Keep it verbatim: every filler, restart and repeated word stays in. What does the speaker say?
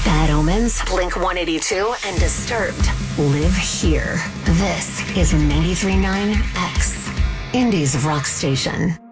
Bad Omens, Blink one eighty-two, and Disturbed live here. This is ninety-three point nine X, Indies Rock Station.